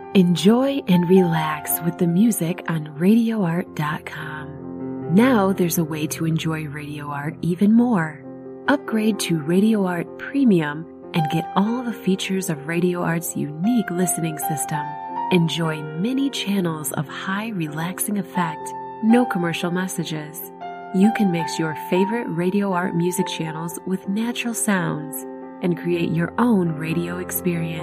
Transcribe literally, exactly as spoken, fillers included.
Enjoy and relax with the music on radio art dot com. Now there's a way to enjoy Radio Art even more. Upgrade to Radio Art Premium and get all the features of Radio Art's unique listening system. Enjoy many channels of high relaxing effect, no commercial messages. You can mix your favorite Radio Art music channels with natural sounds and create your own radio experience.